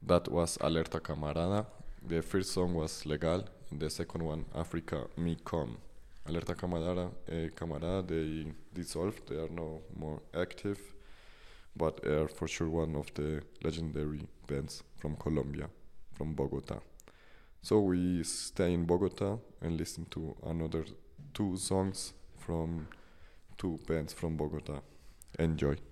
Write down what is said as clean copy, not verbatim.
That was Alerta Camarada. The first song was Legal, and the second one, Africa Me Come. Alerta Camarada, they dissolved, they are no more active, but are for sure one of the legendary bands from Colombia, from Bogota. So we stay in Bogota and listen to another two songs from two bands from Bogota. Enjoy.